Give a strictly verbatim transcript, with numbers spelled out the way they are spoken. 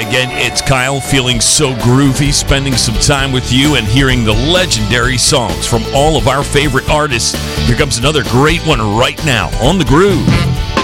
again, it's Kyle, feeling so groovy, spending some time with you and hearing the legendary songs from all of our favorite artists. Here comes another great one right now on The Groove.